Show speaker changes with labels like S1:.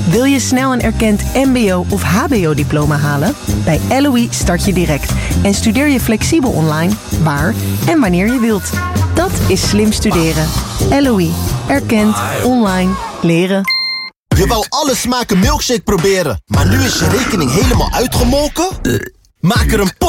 S1: Wil je snel een erkend mbo- of hbo-diploma halen? Bij LOE start je direct en studeer je flexibel online, waar en wanneer je wilt. Dat is slim studeren. LOE. Erkend. Online. Leren.
S2: Je wou alle smaken milkshake proberen, maar nu is je rekening helemaal uitgemolken? Maak er een